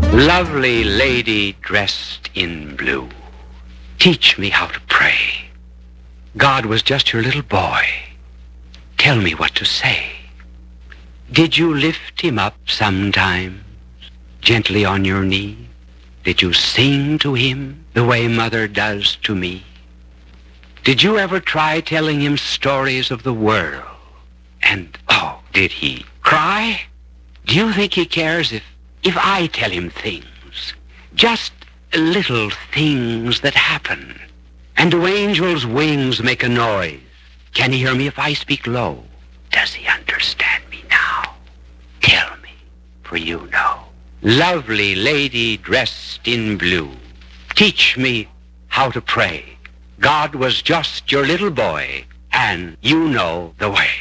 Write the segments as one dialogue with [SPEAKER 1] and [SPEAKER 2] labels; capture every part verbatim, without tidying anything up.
[SPEAKER 1] Lovely lady dressed in blue, teach me how to pray. God was just your little boy. Tell me what to say. Did you lift him up sometimes, gently on your knee? Did you sing to him the way mother does to me? Did you ever try telling him stories of the world? And, oh, did he cry? Do you think he cares if, if I tell him things? Just little things that happen. And do angels' wings make a noise? Can he hear me if I speak low? Does he understand me now? Tell me, for you know. Lovely lady dressed in blue, teach me how to pray. God was just your little boy, and you know the way.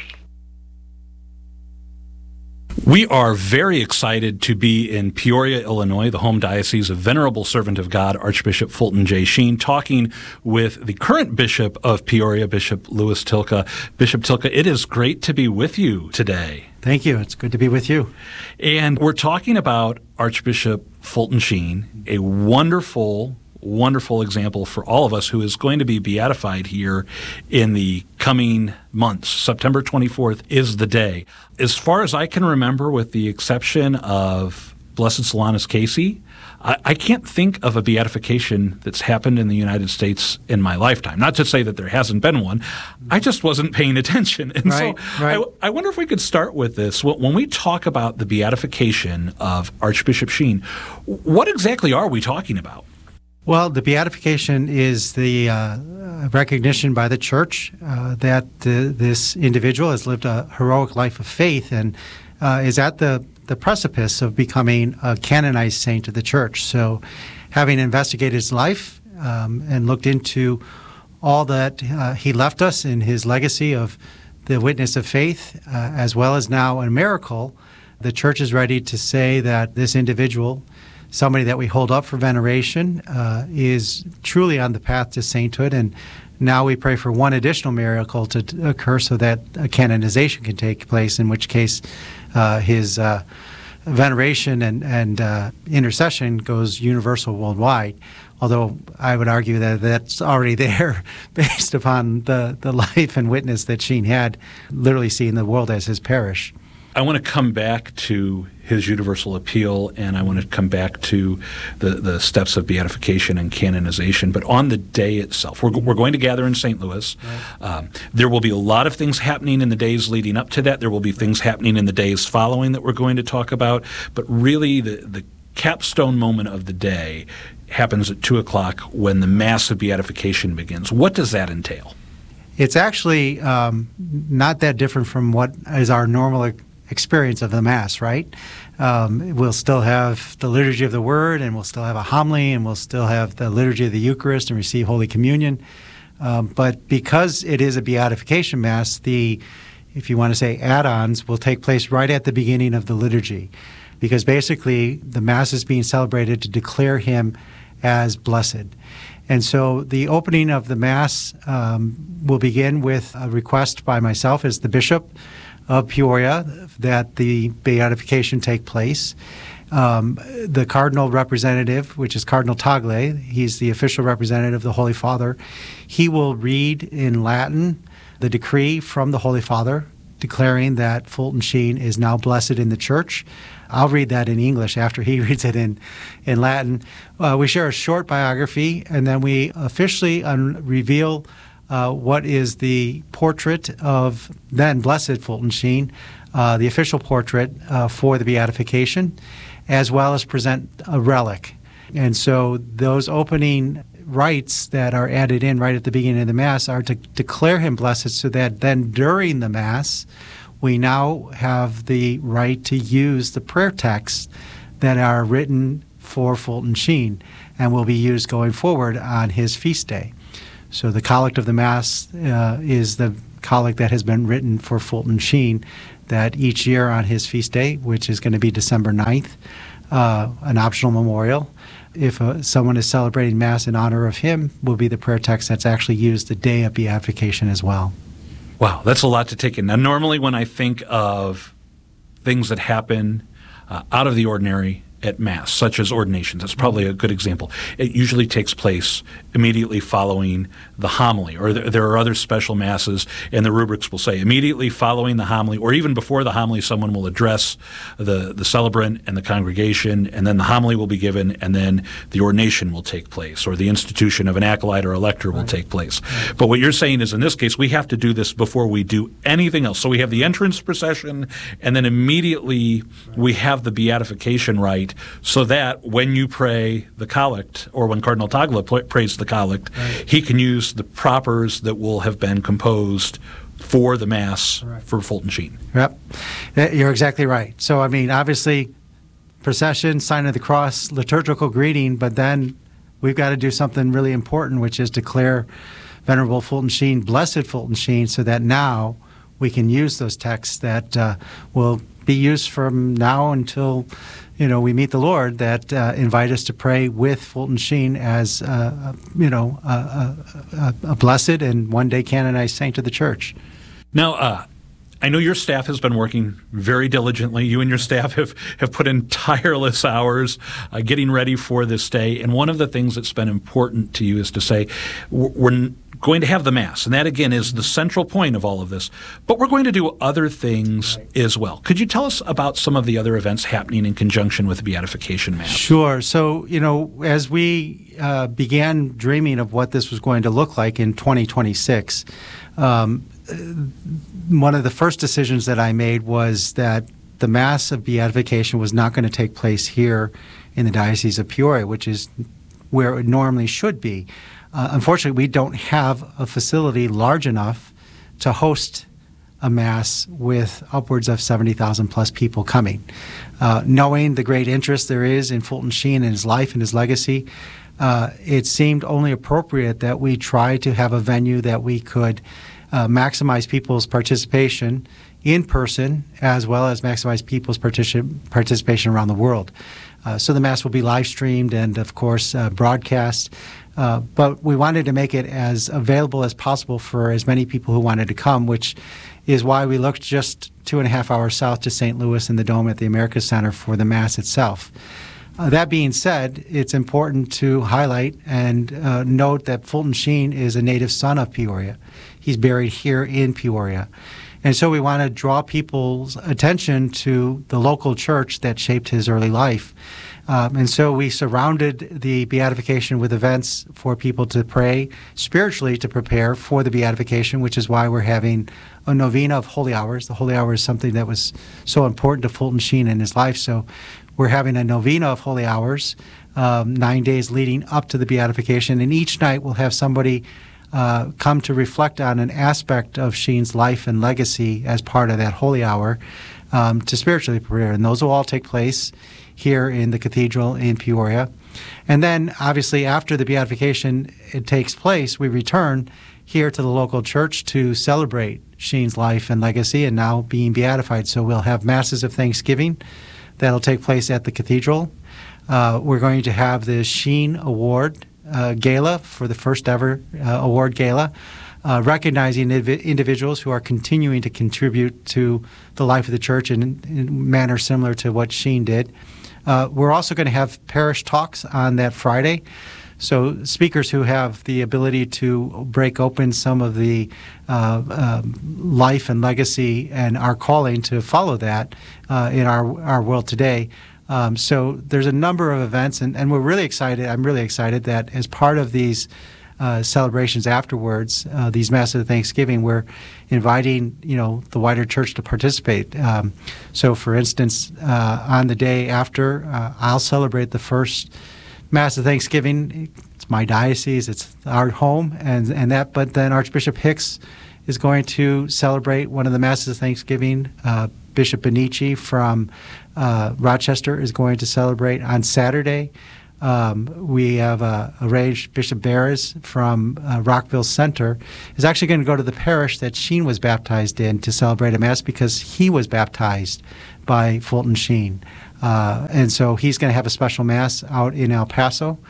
[SPEAKER 2] We are very excited to be in Peoria, Illinois, the home diocese of Venerable Servant of God, Archbishop Fulton J. Sheen, talking with the current Bishop of Peoria, Bishop Louis Tilka. Bishop Tilka, it is great to be with you today.
[SPEAKER 3] Thank you. It's good to be with you.
[SPEAKER 2] And we're talking about Archbishop Fulton Sheen, a wonderful wonderful example for all of us who is going to be beatified here in the coming months. September twenty-fourth is the day. As far as I can remember, with the exception of Blessed Solanus Casey, I, I can't think of a beatification that's happened in the United States in my lifetime. Not to say that there hasn't been one. I just wasn't paying attention. And
[SPEAKER 3] right,
[SPEAKER 2] so
[SPEAKER 3] right.
[SPEAKER 2] I, I wonder if we could start with this. When we talk about the beatification of Archbishop Sheen, what exactly are we talking about?
[SPEAKER 3] Well, the beatification is the uh, recognition by the Church uh, that uh, this individual has lived a heroic life of faith and uh, is at the, the precipice of becoming a canonized saint of the Church. So having investigated his life um, and looked into all that uh, he left us in his legacy of the witness of faith, uh, as well as now a miracle, the Church is ready to say that this individual, somebody that we hold up for veneration, uh, is truly on the path to sainthood. And now we pray for one additional miracle to t- occur so that a canonization can take place, in which case uh, his uh, veneration and, and uh, intercession goes universal worldwide. Although I would argue that that's already there based upon the, the life and witness that Sheen had, literally seeing the world as his parish.
[SPEAKER 2] I want to come back to his universal appeal, and I want to come back to the, the steps of beatification and canonization. But on the day itself, we're, we're going to gather in Saint Louis. Right. Um, there will be a lot of things happening in the days leading up to that. There will be things happening in the days following that we're going to talk about. But really, the, the capstone moment of the day happens at two o'clock when the Mass of Beatification begins. What does that entail?
[SPEAKER 3] It's actually um, not that different from what is our normal experience of the Mass, right? Um, we'll still have the liturgy of the Word, and we'll still have a homily, and we'll still have the liturgy of the Eucharist and receive Holy Communion. Um, but because it is a beatification Mass, the, if you want to say add-ons, will take place right at the beginning of the liturgy, because basically the Mass is being celebrated to declare him as blessed. And so the opening of the Mass um, will begin with a request by myself as the bishop of Peoria that the beatification take place. Um, the cardinal representative, which is Cardinal Tagle, he's the official representative of the Holy Father, he will read in Latin the decree from the Holy Father declaring that Fulton Sheen is now blessed in the Church. I'll read that in English after he reads it in, in Latin. Uh, we share a short biography, and then we officially un- reveal Uh, what is the portrait of then Blessed Fulton Sheen, uh, the official portrait uh, for the beatification, as well as present a relic. And so those opening rites that are added in right at the beginning of the Mass are to declare him blessed, so that then during the Mass we now have the right to use the prayer texts that are written for Fulton Sheen and will be used going forward on his feast day. So the Collect of the Mass uh, is the collect that has been written for Fulton Sheen, that each year on his feast day, which is going to be December ninth, uh, an optional memorial, if uh, someone is celebrating Mass in honor of him, will be the prayer text that's actually used the day of beatification as well.
[SPEAKER 2] Wow, that's a lot to take in. Now, normally when I think of things that happen uh, out of the ordinary at Mass, such as ordinations. That's probably a good example. It usually takes place immediately following the homily, or th- there are other special Masses, and the rubrics will say immediately following the homily, or even before the homily, someone will address the, the celebrant and the congregation, and then the homily will be given, and then the ordination will take place, or the institution of an acolyte or a lector will right. take place. Right. But what you're saying is, in this case, we have to do this before we do anything else. So we have the entrance procession, and then immediately right. we have the beatification rite, so that when you pray the collect, or when Cardinal Tagle pl- prays the collect, right. he can use the propers that will have been composed for the Mass right. for Fulton Sheen.
[SPEAKER 3] Yep, you're exactly right. So, I mean, obviously, procession, sign of the cross, liturgical greeting, but then we've got to do something really important, which is declare Venerable Fulton Sheen, Blessed Fulton Sheen, so that now we can use those texts that uh, will be used from now until, you know, we meet the Lord, that uh, invite us to pray with Fulton Sheen as, uh, you know, a, a, a blessed and one day canonized saint of the Church.
[SPEAKER 2] Now, uh, I know your staff has been working very diligently. You and your staff have, have put in tireless hours uh, getting ready for this day. And one of the things that's been important to you is to say, we're going to have the Mass, and that, again, is the central point of all of this. But we're going to do other things right. as well. Could you tell us about some of the other events happening in conjunction with the Beatification Mass? Sure.
[SPEAKER 3] So, you know, as we uh, began dreaming of what this was going to look like in twenty twenty-six, um, one of the first decisions that I made was that the Mass of Beatification was not going to take place here in the Diocese of Peoria, which is where it normally should be. Uh, unfortunately, we don't have a facility large enough to host a Mass with upwards of seventy thousand plus people coming. Uh, knowing the great interest there is in Fulton Sheen and his life and his legacy, uh, it seemed only appropriate that we try to have a venue that we could uh, maximize people's participation in person, as well as maximize people's particip- participation around the world. Uh, so the Mass will be live streamed and, of course, uh, broadcast. Uh, but we wanted to make it as available as possible for as many people who wanted to come, which is why we looked just two and a half hours south to Saint Louis in the Dome at the America Center for the Mass itself. Uh, that being said, it's important to highlight and uh, note that Fulton Sheen is a native son of Peoria. He's buried here in Peoria. And so we want to draw people's attention to the local church that shaped his early life. Um, and so we surrounded the beatification with events for people to pray spiritually to prepare for the beatification, which is why we're having a novena of Holy Hours. The Holy Hour is something that was so important to Fulton Sheen in his life. So we're having a novena of Holy Hours, um, nine days leading up to the beatification. And each night we'll have somebody uh, come to reflect on an aspect of Sheen's life and legacy as part of that Holy Hour um, to spiritually prepare. And those will all take place here in the cathedral in Peoria. And then, obviously, after the beatification it takes place, we return here to the local church to celebrate Sheen's life and legacy and now being beatified. So we'll have Masses of Thanksgiving that'll take place at the cathedral. Uh, we're going to have the Sheen Award uh, Gala for the first ever uh, award gala, uh, recognizing indiv- individuals who are continuing to contribute to the life of the church in, in a manner similar to what Sheen did. Uh, we're also going to have parish talks on that Friday. So speakers who have the ability to break open some of the uh, um, life and legacy and our calling to follow that uh, in our, our world today. Um, so there's a number of events, and, and we're really excited. I'm really excited that as part of these uh, celebrations afterwards, uh, these Masses of Thanksgiving, we're inviting, you know, the wider church to participate. Um, so, for instance, uh, on the day after, uh, I'll celebrate the first Mass of Thanksgiving. It's my diocese, it's our home, and and that. But then Archbishop Hicks is going to celebrate one of the Masses of Thanksgiving. Uh, Bishop Benici from uh, Rochester is going to celebrate on Saturday. Um, we have uh, arranged Bishop Barres from uh, Rockville Center is actually going to go to the parish that Sheen was baptized in to celebrate a Mass because he was baptized by Fulton Sheen. Uh, and so he's going to have a special Mass out in El Paso.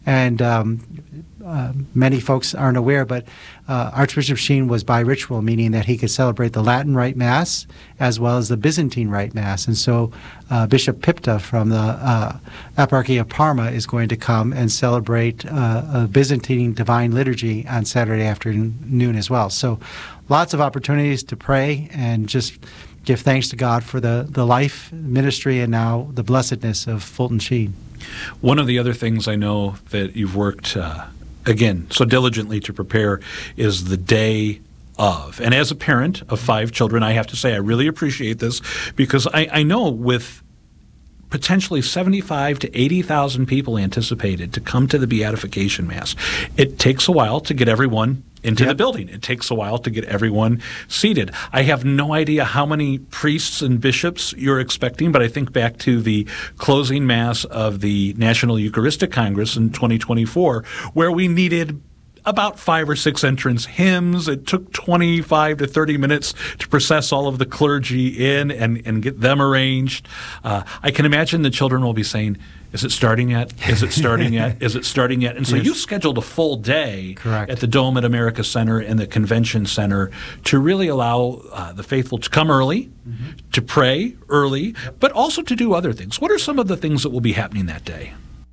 [SPEAKER 3] And um, uh, many folks aren't aware, but uh, Archbishop Sheen was biritual, meaning that he could celebrate the Latin Rite Mass as well as the Byzantine Rite Mass. And so uh, Bishop Pipta from the uh, Eparchy of Parma is going to come and celebrate uh, a Byzantine Divine Liturgy on Saturday afternoon as well. So lots of opportunities to pray and just give thanks to God for the, the life, ministry, and now the blessedness of Fulton Sheen.
[SPEAKER 2] One of the other things I know that you've worked, uh, again, so diligently to prepare is the day of. And as a parent of five children, I have to say I really appreciate this, because I, I know with potentially seventy-five to eighty thousand people anticipated to come to the Beatification Mass, it takes a while to get everyone into yep. the building. It takes a while to get everyone seated. I have no idea how many priests and bishops you're expecting, but I think back to the closing Mass of the National Eucharistic Congress in twenty twenty-four, where we needed about five or six entrance hymns. It took twenty-five to thirty minutes to process all of the clergy in and, and get them arranged. Uh, I can imagine the children will be saying, is it starting yet? Is it starting yet? Is it starting yet? And so yes. you scheduled a full day
[SPEAKER 3] Correct.
[SPEAKER 2] At the Dome at America Center and the Convention Center to really allow uh, the faithful to come early, mm-hmm. to pray early, yep. but also to do other things. What are some of the things that will be happening that day?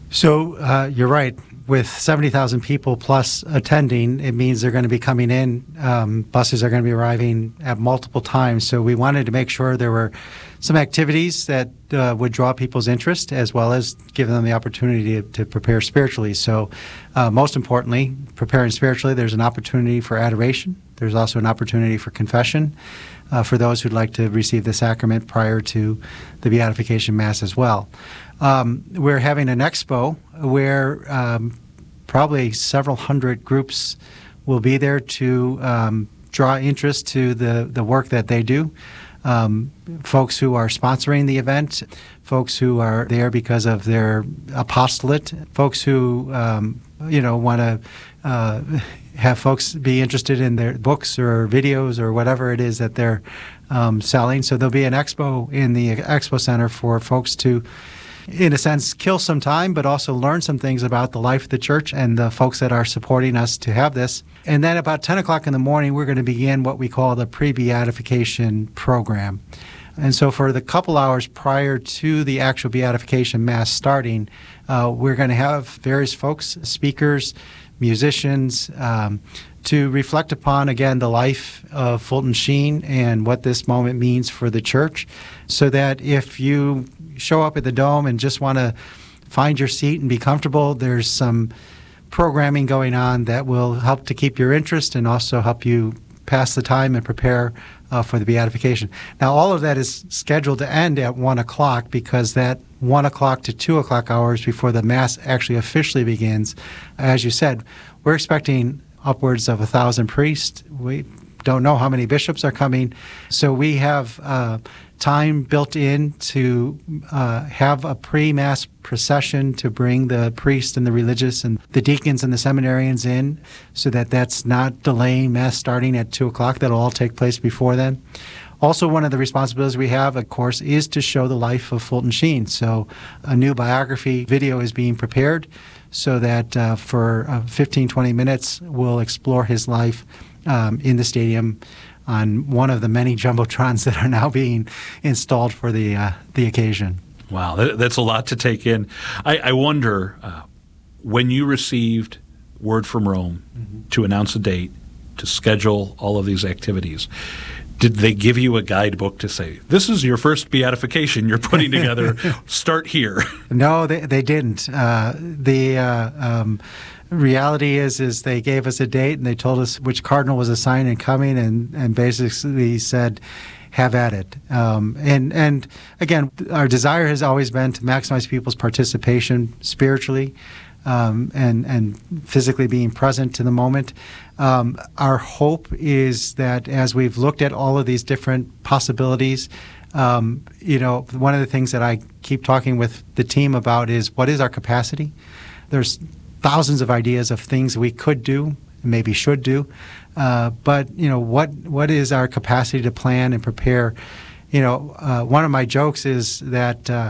[SPEAKER 3] So uh, you're right. With seventy thousand people plus attending, it means they're going to be coming in. Um, buses are going to be arriving at multiple times. So we wanted to make sure there were some activities that uh, would draw people's interest, as well as give them the opportunity to, to prepare spiritually. So uh, most importantly, preparing spiritually, there's an opportunity for adoration. There's also an opportunity for confession uh, for those who'd like to receive the sacrament prior to the Beatification Mass as well. Um, we're having an expo where um, probably several hundred groups will be there to um, draw interest to the, the work that they do. Um, folks who are sponsoring the event, folks who are there because of their apostolate, folks who um, you know want to uh, have folks be interested in their books or videos or whatever it is that they're um, selling. So there'll be an expo in the expo center for folks to, in a sense, kill some time, but also learn some things about the life of the church and the folks that are supporting us to have this. And then about ten o'clock in the morning, we're going to begin what we call the pre-beatification program. And so for the couple hours prior to the actual beatification Mass starting, uh, we're going to have various folks, speakers, musicians, um, to reflect upon, again, the life of Fulton Sheen and what this moment means for the church, so that if you show up at the Dome and just want to find your seat and be comfortable, there's some programming going on that will help to keep your interest and also help you pass the time and prepare uh, for the beatification. Now, all of that is scheduled to end at one o'clock, because that one o'clock to two o'clock hours before the Mass actually officially begins, as you said, we're expecting upwards of a thousand priests. We don't know how many bishops are coming. So we have uh, time built in to uh, have a pre-Mass procession to bring the priests and the religious and the deacons and the seminarians in, so that that's not delaying Mass starting at two o'clock. That'll all take place before then. Also, one of the responsibilities we have, of course, is to show the life of Fulton Sheen. So a new biography video is being prepared so that uh, for uh, fifteen, twenty minutes, we'll explore his life um, in the stadium on one of the many jumbotrons that are now being installed for the uh, the occasion.
[SPEAKER 2] Wow, that, that's a lot to take in. I, I wonder, uh, when you received word from Rome mm-hmm. to announce a date, to schedule all of these activities, did they give you a guidebook to say, this is your first beatification you're putting together, start here?
[SPEAKER 3] No, they, they didn't. Uh, the uh, um, reality is is they gave us a date and they told us which cardinal was assigned and coming, and, and basically said, have at it. Um, and, and again, our desire has always been to maximize people's participation spiritually um, and, and physically being present to the moment. Um, our hope is that as we've looked at all of these different possibilities, um, you know, one of the things that I keep talking with the team about is, what is our capacity? There's thousands of ideas of things we could do, maybe should do, uh, but you know, what what is our capacity to plan and prepare? You know, uh, one of my jokes is that uh,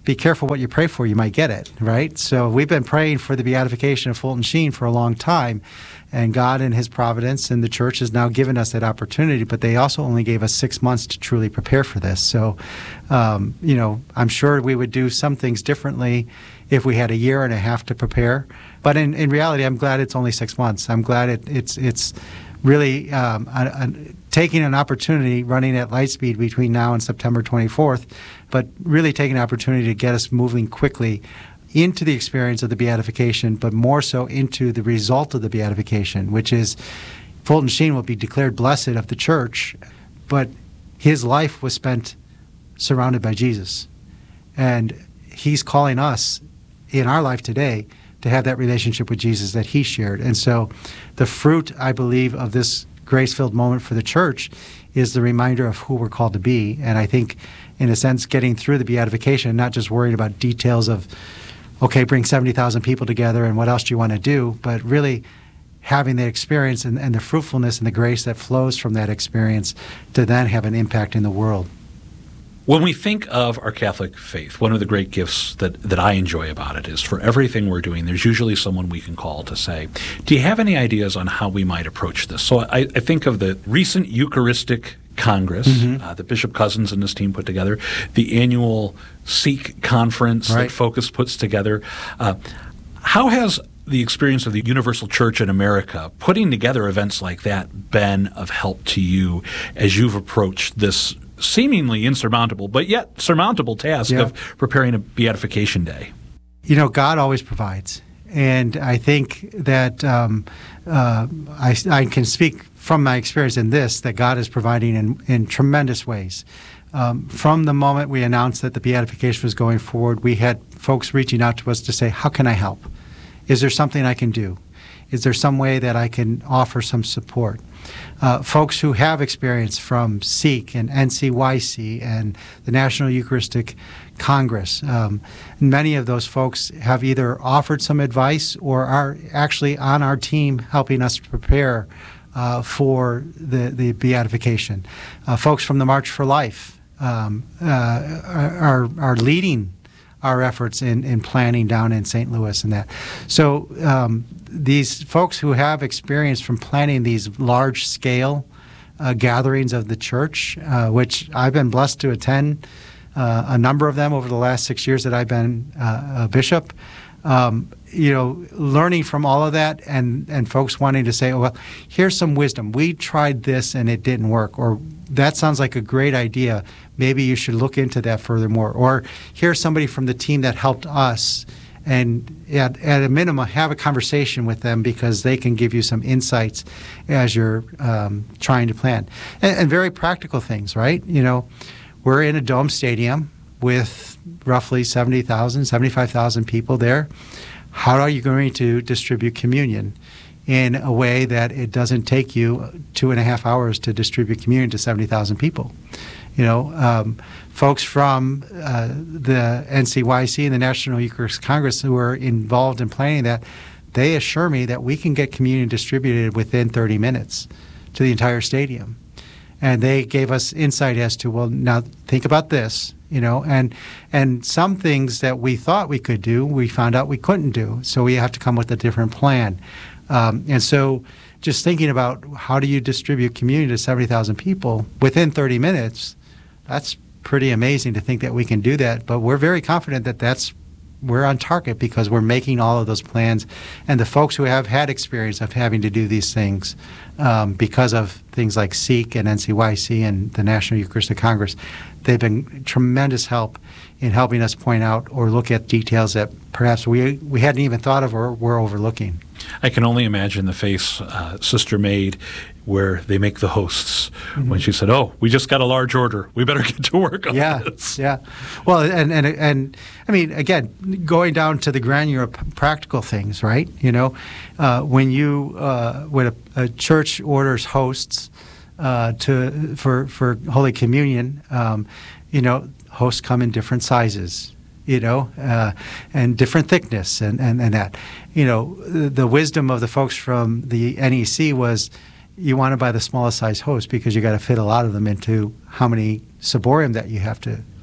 [SPEAKER 3] be careful what you pray for, you might get it, right? So we've been praying for the beatification of Fulton Sheen for a long time, and God in his providence and the church has now given us that opportunity, but they also only gave us six months to truly prepare for this. So, um, you know, I'm sure we would do some things differently if we had a year and a half to prepare. But in, in reality, I'm glad it's only six months. I'm glad it, it's it's really um, a, a, taking an opportunity, running at light speed between now and September twenty-fourth, but really taking an opportunity to get us moving quickly into the experience of the beatification, but more so into the result of the beatification, which is Fulton Sheen will be declared blessed of the church, but his life was spent surrounded by Jesus. And he's calling us in our life today to have that relationship with Jesus that he shared. And so the fruit, I believe, of this grace-filled moment for the church is the reminder of who we're called to be. And I think, in a sense, getting through the beatification, not just worrying about details of, okay, bring seventy thousand people together and what else do you want to do, but really having the experience and, and the fruitfulness and the grace that flows from that experience to then have an impact in the world.
[SPEAKER 2] When we think of our Catholic faith, one of the great gifts that, that I enjoy about it is for everything we're doing, there's usually someone we can call to say, do you have any ideas on how we might approach this? So I, I think of the recent Eucharistic Congress mm-hmm. uh, that Bishop Cousins and his team put together, the annual Seek conference
[SPEAKER 3] right.
[SPEAKER 2] that Focus puts together. Uh, how has the experience of the Universal Church in America putting together events like that been of help to you as you've approached this seemingly insurmountable, but yet surmountable task
[SPEAKER 3] yeah.
[SPEAKER 2] of preparing a beatification day?
[SPEAKER 3] You know, God always provides. And I think that um, uh, I, I can speak from my experience in this, that God is providing in, in tremendous ways. Um, from the moment we announced that the beatification was going forward, we had folks reaching out to us to say, how can I help? Is there something I can do? Is there some way that I can offer some support? Uh, folks who have experience from Seek and N C Y C and the National Eucharistic Congress, um, many of those folks have either offered some advice or are actually on our team helping us prepare uh, for the, the beatification. Uh, folks from the March for Life um, uh, are, are leading our efforts in, in planning down in Saint Louis and that. So um, these folks who have experience from planning these large-scale uh, gatherings of the church, uh, which I've been blessed to attend uh, a number of them over the last six years that I've been uh, a bishop, um, you know, learning from all of that and, and folks wanting to say, oh, well, here's some wisdom. We tried this and it didn't work, or that sounds like a great idea. Maybe you should look into that furthermore. Or here's somebody from the team that helped us, and at, at a minimum, have a conversation with them because they can give you some insights as you're um, trying to plan. And, and very practical things, right? You know, we're in a dome stadium with roughly seventy thousand, seventy-five thousand people there. How are you going to distribute communion in a way that it doesn't take you two and a half hours to distribute communion to seventy thousand people? You know, um, folks from uh, the N C Y C and the National Eucharistic Congress who are involved in planning that, they assure me that we can get communion distributed within thirty minutes to the entire stadium. And they gave us insight as to, well, now think about this, you know, and and some things that we thought we could do, we found out we couldn't do. So we have to come with a different plan. Um, and so just thinking about how do you distribute communion to seventy thousand people within thirty minutes, that's pretty amazing to think that we can do that. But we're very confident that that's we're on target because we're making all of those plans. And the folks who have had experience of having to do these things um, because of things like Seek and N C Y C and the National Eucharistic Congress, they've been tremendous help in helping us point out or look at details that perhaps we we hadn't even thought of or were overlooking.
[SPEAKER 2] I can only imagine the face uh, Sister made where they make the hosts mm-hmm. when she said, oh, we just got a large order. We better get to work on
[SPEAKER 3] yeah,
[SPEAKER 2] this.
[SPEAKER 3] Yeah, well, and, and, and I mean, again, going down to the granular p- practical things, right? You know, uh, when you, uh, when a, a church orders hosts uh, to for, for Holy Communion, um, you know, hosts come in different sizes. You know, uh, and different thickness and, and, and that. You know, the, the wisdom of the folks from the N E C was you want to buy the smallest size host because you got to fit a lot of them into how many ciborium that you have to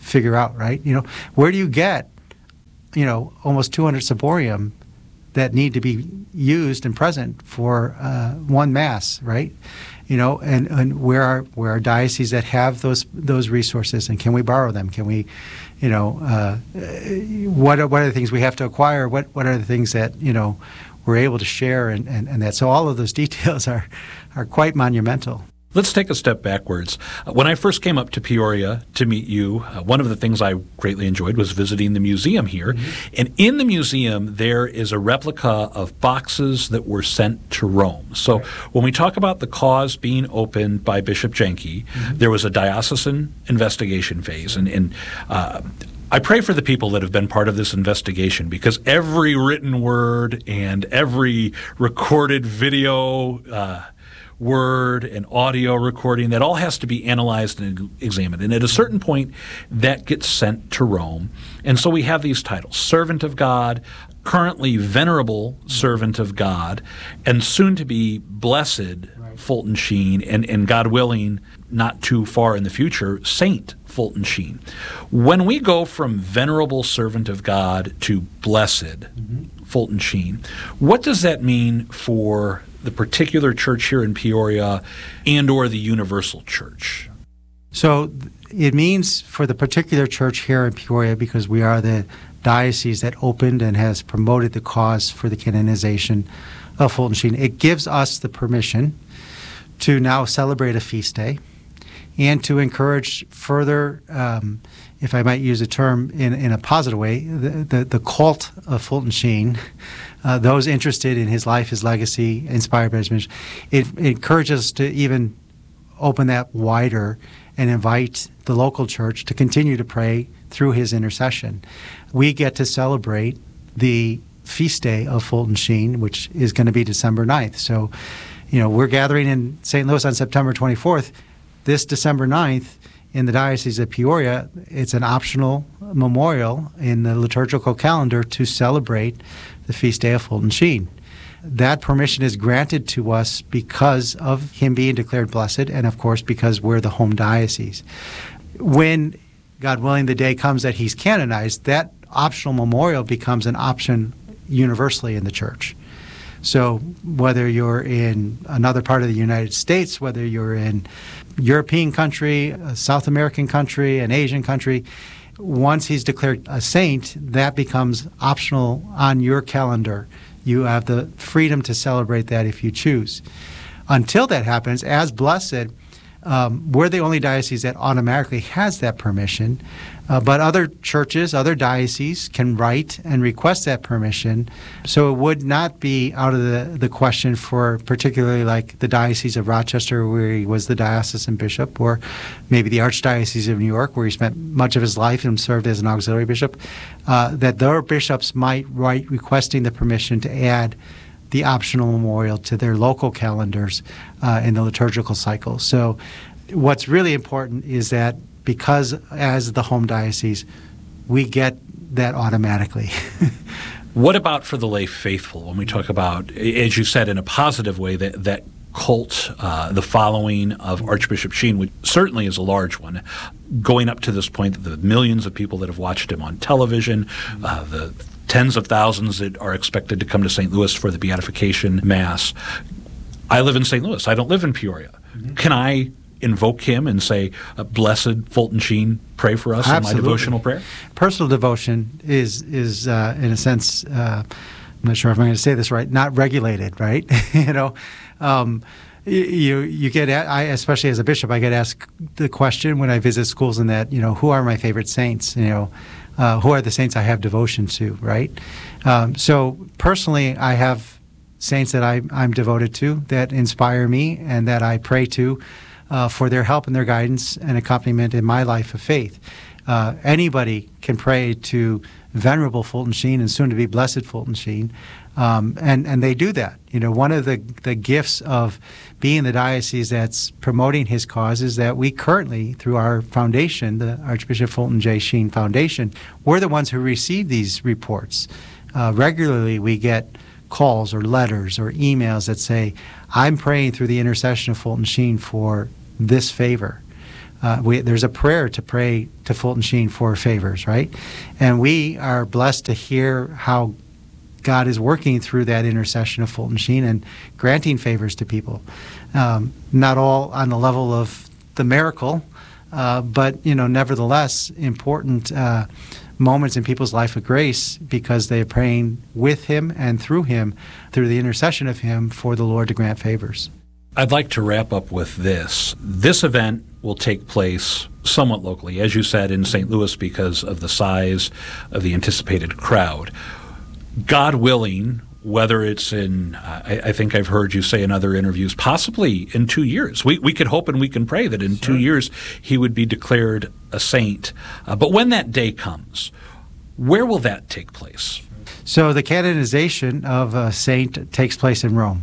[SPEAKER 3] figure out, right? You know, where do you get, you know, almost two hundred ciborium that need to be used and present for uh, one mass, right? You know, and, and where are where are dioceses that have those those resources, and can we borrow them? Can we, you know, uh, what are, what are the things we have to acquire? What what are the things that, you know, we're able to share, and, and, and that? So all of those details are are quite monumental.
[SPEAKER 2] Let's take a step backwards. Uh, when I first came up to Peoria to meet you, uh, one of the things I greatly enjoyed was visiting the museum here. Mm-hmm. And in the museum, there is a replica of boxes that were sent to Rome. So right. when we talk about the cause being opened by Bishop Jenke, mm-hmm. there was a diocesan investigation phase. And, and uh, I pray for the people that have been part of this investigation, because every written word and every recorded video uh, word and audio recording, that all has to be analyzed and examined. And at a certain point, that gets sent to Rome. And so we have these titles: Servant of God, currently Venerable Servant of God, and soon to be Blessed right. Fulton Sheen, and, and God willing, not too far in the future, Saint Fulton Sheen. When we go from Venerable Servant of God to Blessed mm-hmm. Fulton Sheen, what does that mean for the particular church here in Peoria and or the universal church?
[SPEAKER 3] So it means for the particular church here in Peoria, because we are the diocese that opened and has promoted the cause for the canonization of Fulton Sheen, it gives us the permission to now celebrate a feast day and to encourage further, um, if I might use a term in, in a positive way, the, the, the cult of Fulton Sheen, uh, those interested in his life, his legacy, inspired by his mission. It, it encourages us to even open that wider and invite the local church to continue to pray through his intercession. We get to celebrate the feast day of Fulton Sheen, which is going to be December ninth. So, you know, we're gathering in Saint Louis on September twenty-fourth. This December ninth, in the Diocese of Peoria, it's an optional memorial in the liturgical calendar to celebrate the feast day of Fulton Sheen. That permission is granted to us because of him being declared blessed, and of course because we're the home diocese. When, God willing, the day comes that he's canonized, that optional memorial becomes an option universally in the church. So whether you're in another part of the United States, whether you're in European country, a South American country, an Asian country, once he's declared a saint, that becomes optional on your calendar. You have the freedom to celebrate that if you choose. Until that happens, as blessed, um, we're the only diocese that automatically has that permission. Uh, but other churches, other dioceses can write and request that permission. So it would not be out of the, the question for particularly like the Diocese of Rochester, where he was the diocesan bishop, or maybe the Archdiocese of New York, where he spent much of his life and served as an auxiliary bishop, uh, that their bishops might write requesting the permission to add the optional memorial to their local calendars uh, in the liturgical cycle. So what's really important is that because as the home diocese, we get that automatically.
[SPEAKER 2] What about for the lay faithful when we talk about, as you said, in a positive way, that, that cult, uh, the following of Archbishop Sheen, which certainly is a large one, going up to this point, the millions of people that have watched him on television, uh, the tens of thousands that are expected to come to Saint Louis for the Beatification Mass. I live in Saint Louis. I don't live in Peoria. Mm-hmm. Can I invoke him and say, uh, Blessed Fulton Sheen, pray for us Absolutely. In my devotional prayer? Personal devotion is, is uh, in a sense, uh, I'm not sure if I'm going to say this right, not regulated, right? you know, um, you you get, I especially as a bishop, I get asked the question when I visit schools and that, you know, who are my favorite saints? You know, uh, who are the saints I have devotion to, right? Um, so personally, I have saints that I, I'm devoted to that inspire me and that I pray to Uh, for their help and their guidance and accompaniment in my life of faith. Uh, anybody can pray to Venerable Fulton Sheen and soon to be Blessed Fulton Sheen, um, and, and they do that. You know, one of the, the gifts of being the diocese that's promoting his cause is that we currently, through our foundation, the Archbishop Fulton J. Sheen Foundation, we're the ones who receive these reports. Uh, regularly we get calls or letters or emails that say, I'm praying through the intercession of Fulton Sheen for this favor.
[SPEAKER 3] Uh, we, there's a prayer to pray to Fulton Sheen for favors, right? And we are blessed to hear how God is working through that intercession of Fulton Sheen and granting favors to people. Um, not all on the level of the miracle, uh, but you know, nevertheless, important uh, moments in people's life of grace because they're praying with him and through him, through the intercession of him, for the Lord to grant favors.
[SPEAKER 2] I'd like to wrap up with this. This event will take place somewhat locally, as you said, in Saint Louis because of the size of the anticipated crowd. God willing, whether it's in, I, I think I've heard you say in other interviews, possibly in two years. We, we could hope and we can pray that in sure. two years he would be declared a saint. Uh, but when that day comes, where will that take place?
[SPEAKER 3] So the canonization of a saint takes place in Rome.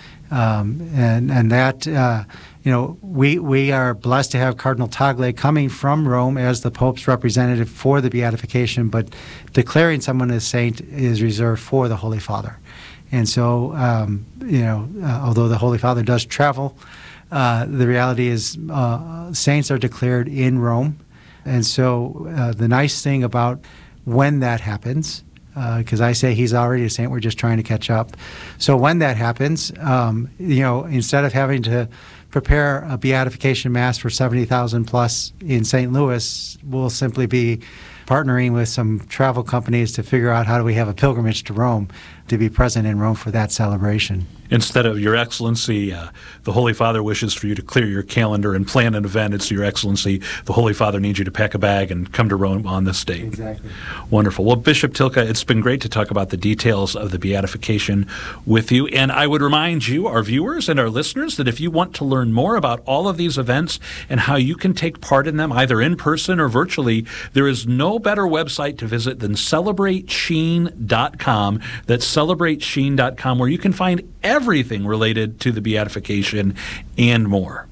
[SPEAKER 3] Um, and and that, uh, you know, we we are blessed to have Cardinal Tagle coming from Rome as the Pope's representative for the beatification, but declaring someone as saint is reserved for the Holy Father. And so, um, you know, uh, although the Holy Father does travel, uh, the reality is uh, saints are declared in Rome. And so uh, the nice thing about when that happens, because uh, I say he's already a saint, we're just trying to catch up. So when that happens, um, you know, instead of having to prepare a beatification mass for seventy thousand plus in Saint Louis, we'll simply be partnering with some travel companies to figure out how do we have a pilgrimage to Rome to be present in Rome for that celebration.
[SPEAKER 2] Instead of Your Excellency, uh, the Holy Father wishes for you to clear your calendar and plan an event, it's Your Excellency, the Holy Father needs you to pack a bag and come to Rome on this date.
[SPEAKER 3] Exactly.
[SPEAKER 2] Wonderful. Well, Bishop Tylka, it's been great to talk about the details of the beatification with you. And I would remind you, our viewers and our listeners, that if you want to learn more about all of these events and how you can take part in them, either in person or virtually, there is no better website to visit than celebrate sheen dot com. That's celebrate sheen dot com, where you can find everything related to the beatification and more.